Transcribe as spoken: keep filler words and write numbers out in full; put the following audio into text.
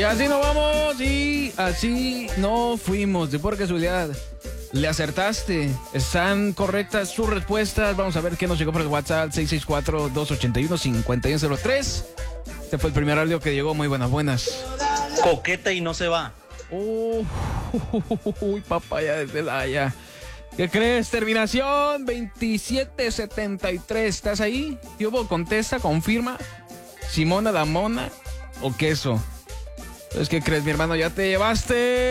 Y así nos vamos y así no fuimos. De por casualidad, le acertaste. Están correctas sus respuestas. Vamos a ver qué nos llegó por el WhatsApp seis seis cuatro, dos ocho uno, cinco uno cero tres. Este fue el primer audio que llegó. Muy buenas, buenas. Coqueta y no se va. Uh, uy, papaya desde la allá. ¿Qué crees? Terminación veintisiete setenta y tres. ¿Estás ahí? ¿Qué hubo? Contesta, confirma. ¿Simona la mona o queso? Entonces, ¿qué crees, mi hermano? Ya te llevaste